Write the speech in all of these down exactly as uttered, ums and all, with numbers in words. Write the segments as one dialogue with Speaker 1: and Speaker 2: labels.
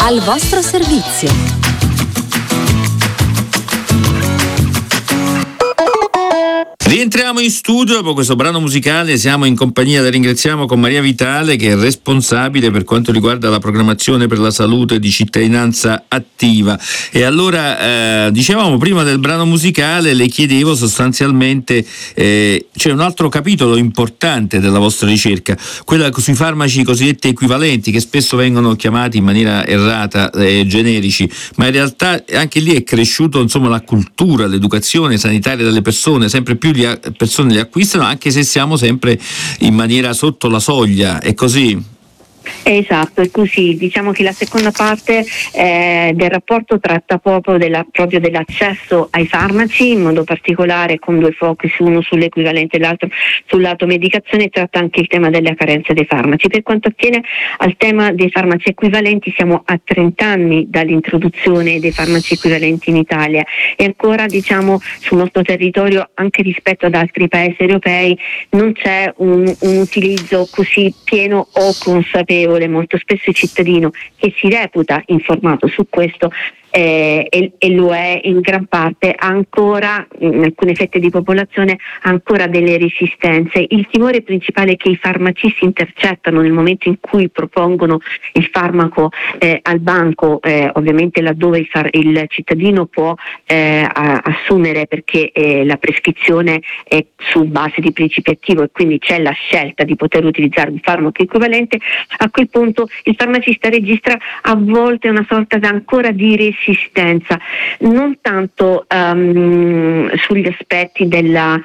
Speaker 1: Al vostro servizio.
Speaker 2: Rientriamo in studio dopo questo brano musicale, siamo in compagnia, la ringraziamo, con Maria Vitale, che è responsabile per quanto riguarda la programmazione per la salute di Cittadinanza Attiva. E allora, eh, dicevamo prima del brano musicale, le chiedevo sostanzialmente, eh, c'è un altro capitolo importante della vostra ricerca, quella sui farmaci cosiddetti equivalenti, che spesso vengono chiamati in maniera errata eh, generici, ma in realtà anche lì è cresciuto, insomma, la cultura, l'educazione sanitaria delle persone, sempre più gli persone li acquistano, anche se siamo sempre in maniera sotto la soglia, è così?
Speaker 3: Esatto, è così. Diciamo che la seconda parte eh, del rapporto tratta proprio, della, proprio dell'accesso ai farmaci, in modo particolare con due focus, uno sull'equivalente e l'altro sull'automedicazione, tratta anche il tema della carenza dei farmaci. Per quanto attiene al tema dei farmaci equivalenti, siamo a trenta anni dall'introduzione dei farmaci equivalenti in Italia e ancora, diciamo, sul nostro territorio, anche rispetto ad altri paesi europei, non c'è un, un utilizzo così pieno o consapevole. Molto spesso il cittadino che si reputa informato su questo eh, e, e lo è in gran parte, ancora in alcune fette di popolazione ancora delle resistenze. Il timore principale è che i farmacisti intercettano nel momento in cui propongono il farmaco eh, al banco, eh, ovviamente laddove il, far- il cittadino può eh, a- assumere, perché eh, la prescrizione è su base di principio attivo e quindi c'è la scelta di poter utilizzare un farmaco equivalente. A quel punto il farmacista registra a volte una sorta ancora di resistenza, non tanto um, sugli aspetti della,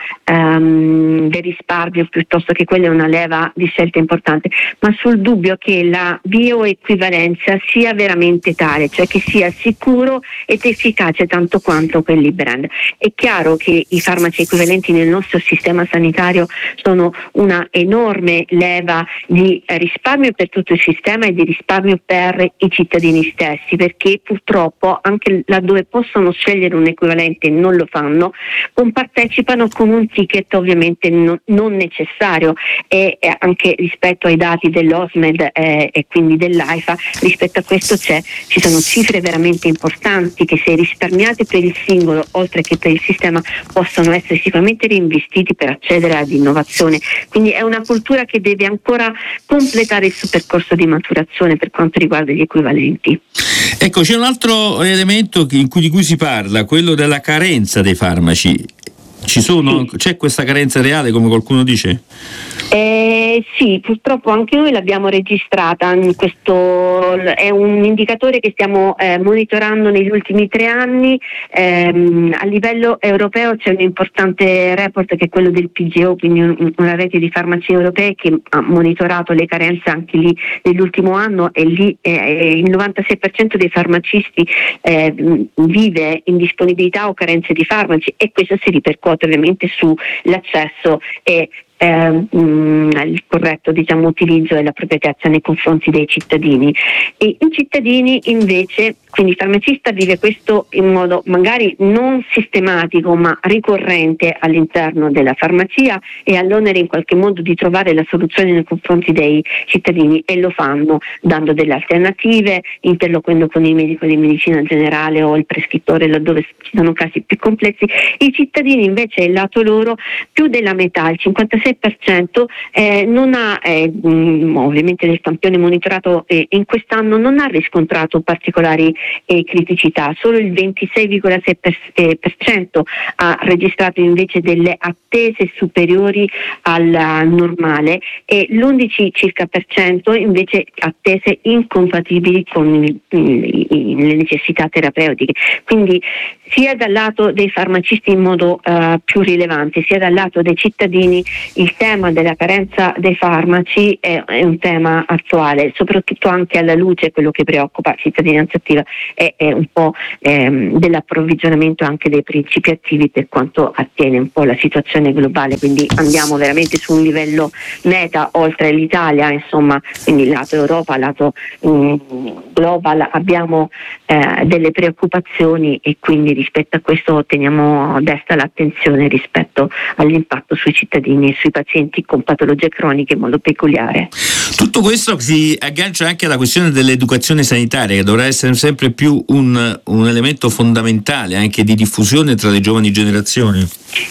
Speaker 3: um, del risparmio, piuttosto che quella è una leva di scelta importante, ma sul dubbio che la bioequivalenza sia veramente tale, cioè che sia sicuro ed efficace tanto quanto quelli brand. È chiaro che i farmaci equivalenti nel nostro sistema sanitario sono una enorme leva di risparmio per tutto il sistema e di risparmio per i cittadini stessi, perché purtroppo anche laddove possono scegliere un equivalente non lo fanno, compartecipano con un ticket ovviamente non, non necessario e, e anche rispetto ai dati dell'OSMED eh, e quindi dell'AIFA, rispetto a questo c'è, ci sono cifre veramente importanti che, se risparmiate per il singolo oltre che per il sistema, possono essere sicuramente reinvestiti per accedere ad innovazione. Quindi è una cultura che deve ancora completare il suo percorso di maturazione per quanto riguarda gli equivalenti.
Speaker 2: Ecco, c'è un altro elemento in cui, di cui si parla, quello della carenza dei farmaci. Ci sono, sì. C'è questa carenza reale, come qualcuno dice?
Speaker 3: Eh, sì, purtroppo anche noi l'abbiamo registrata. Questo è un indicatore che stiamo eh, monitorando negli ultimi tre anni. Eh, a livello europeo c'è un importante report che è quello del P G O, quindi un, una rete di farmaci europee che ha monitorato le carenze anche lì nell'ultimo anno, e lì eh, il novantasei per cento dei farmacisti eh, vive in disponibilità o carenze di farmaci, e questo si ripercuote ovviamente sull'accesso e Eh, mh, il corretto, diciamo, utilizzo e l'appropriatezza nei confronti dei cittadini. E i cittadini invece, quindi il farmacista vive questo in modo magari non sistematico ma ricorrente all'interno della farmacia, e ha l'onere in qualche modo di trovare la soluzione nei confronti dei cittadini, e lo fanno dando delle alternative, interloquendo con il medico di medicina generale o il prescrittore laddove ci sono casi più complessi. I cittadini invece, il lato loro, più della metà, il cinquantasei per cento, eh, non ha eh, mh, ovviamente del campione monitorato eh, in quest'anno non ha riscontrato particolari eh, criticità. Solo il ventisei virgola sei per cento ha registrato invece delle attese superiori alla normale, e l'undici circa per cento invece attese incompatibili con il, il, le necessità terapeutiche. Quindi sia dal lato dei farmacisti in modo uh, più rilevante, sia dal lato dei cittadini, il tema della carenza dei farmaci è, è un tema attuale, soprattutto anche alla luce quello che preoccupa Cittadinanza Attiva è, è un po' ehm, dell'approvvigionamento anche dei principi attivi per quanto attiene un po' la situazione globale, quindi andiamo veramente su un livello meta oltre l'Italia, insomma, quindi lato Europa, lato um, global abbiamo eh, delle preoccupazioni, e quindi rispetto a questo teniamo a destra l'attenzione rispetto all'impatto sui cittadini e sui pazienti con patologie croniche in modo peculiare.
Speaker 2: Tutto questo si aggancia anche alla questione dell'educazione sanitaria, che dovrà essere sempre più un, un elemento fondamentale anche di diffusione tra le giovani generazioni.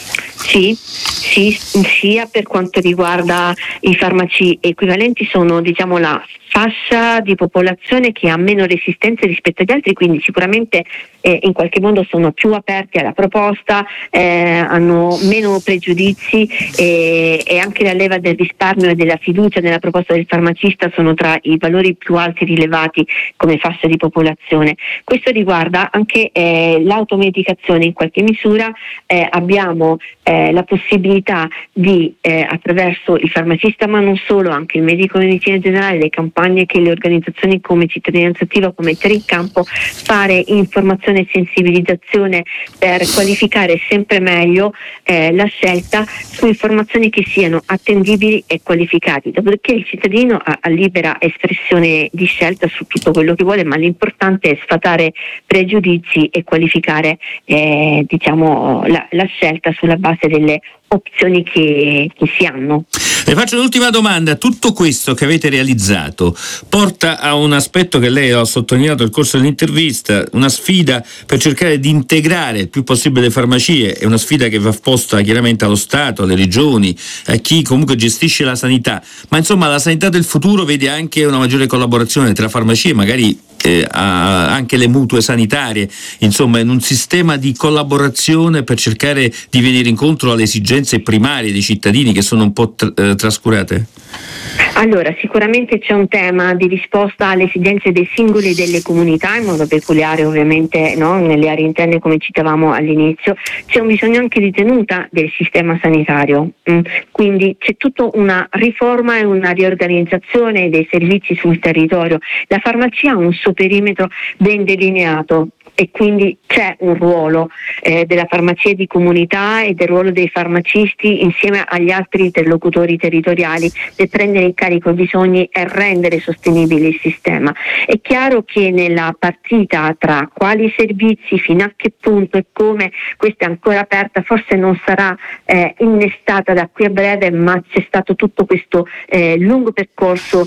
Speaker 3: Sì, sì, sia per quanto riguarda i farmaci equivalenti, sono diciamo la fascia di popolazione che ha meno resistenze rispetto agli altri, quindi sicuramente eh, in qualche modo sono più aperti alla proposta, eh, hanno meno pregiudizi e, e anche la leva del risparmio e della fiducia nella proposta del farmacista sono tra i valori più alti rilevati come fascia di popolazione. Questo riguarda anche eh, l'automedicazione in qualche misura, eh, abbiamo eh, la possibilità di eh, attraverso il farmacista, ma non solo, anche il medico di medicina generale, le campagne che le organizzazioni come Cittadinanza Attiva, come Mettere in Campo, fare informazione e sensibilizzazione per qualificare sempre meglio eh, la scelta su informazioni che siano attendibili e qualificate, dopodiché il cittadino ha, ha libera espressione di scelta su tutto quello che vuole, ma l'importante è sfatare pregiudizi e qualificare eh, diciamo la, la scelta sulla base delle opzioni che, che si hanno.
Speaker 2: Le faccio l'ultima domanda. Tutto questo che avete realizzato porta a un aspetto che lei ha sottolineato nel corso dell'intervista, una sfida per cercare di integrare il più possibile le farmacie, è una sfida che va posta chiaramente allo Stato, alle regioni, a chi comunque gestisce la sanità, ma insomma la sanità del futuro vede anche una maggiore collaborazione tra farmacie, magari eh, anche le mutue sanitarie, insomma in un sistema di collaborazione per cercare di venire incontro alle esigenze primarie dei cittadini che sono un po' tra- eh, trascurate?
Speaker 3: Allora, sicuramente c'è un tema di risposta alle esigenze dei singoli e delle comunità, in modo peculiare ovviamente, no? Nelle aree interne come citavamo all'inizio, c'è un bisogno anche di tenuta del sistema sanitario, mm. quindi c'è tutta una riforma e una riorganizzazione dei servizi sul territorio. La farmacia ha un suo perimetro ben delineato e quindi c'è un ruolo eh, della farmacia di comunità e del ruolo dei farmacisti insieme agli altri interlocutori territoriali per prendere in carico i bisogni e rendere sostenibile il sistema. È chiaro che nella partita tra quali servizi, fino a che punto e come, questa è ancora aperta, forse non sarà eh, innestata da qui a breve, ma c'è stato tutto questo eh, lungo percorso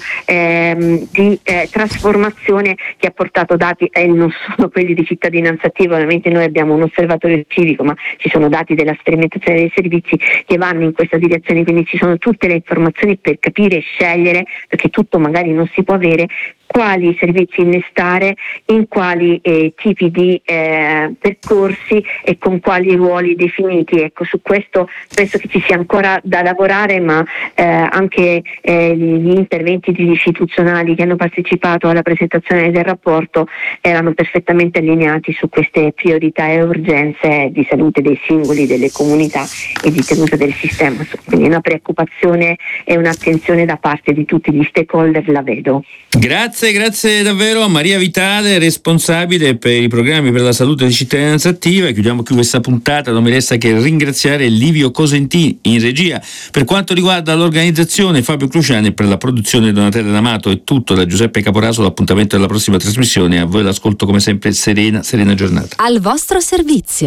Speaker 3: eh, di eh, trasformazione che ha portato dati, e eh, non solo quelli di Cittadinanza Attiva, ovviamente noi abbiamo un osservatorio civico, ma ci sono dati della sperimentazione dei servizi che vanno in questa direzione, quindi ci sono tutte le informazioni per capire e scegliere, perché tutto magari non si può avere, quali servizi innestare, in quali eh, tipi di eh, percorsi e con quali ruoli definiti. Ecco, su questo penso che ci sia ancora da lavorare, ma eh, anche eh, gli interventi istituzionali che hanno partecipato alla presentazione del rapporto erano perfettamente allineati su queste priorità e urgenze di salute dei singoli, delle comunità e di tenuta del sistema. Quindi una preoccupazione e un'attenzione da parte di tutti gli stakeholder la vedo.
Speaker 2: Grazie, grazie davvero a Maria Vitale, responsabile per i programmi per la salute di Cittadinanza Attiva. E chiudiamo qui questa puntata. Non mi resta che ringraziare Livio Cosentini in regia. Per quanto riguarda l'organizzazione, Fabio Cruciani, e per la produzione Donatella D'Amato è tutto da Giuseppe Caporaso. L'appuntamento della prossima trasmissione. A voi l'ascolto come sempre serena, serena giornata.
Speaker 1: Al vostro servizio.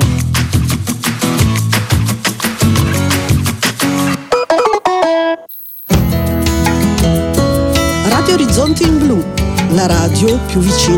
Speaker 4: Radio Orizzonti in Blu, la radio più vicina